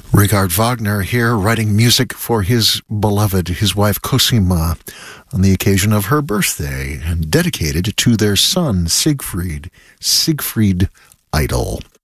Richard Wagner here, writing music for his beloved, his wife Cosima, on the occasion of her birthday, and dedicated to their son, Siegfried Idle.